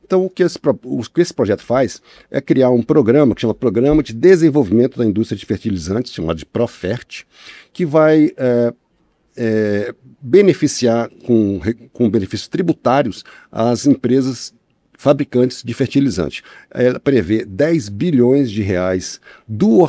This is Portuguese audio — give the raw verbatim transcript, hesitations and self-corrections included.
Então, o que, esse, o que esse projeto faz é criar um programa que chama Programa de Desenvolvimento da Indústria de Fertilizantes, chamado de PROFERT, que vai é, é, beneficiar com, com benefícios tributários as empresas fabricantes de fertilizante. Ela prevê dez bilhões de reais do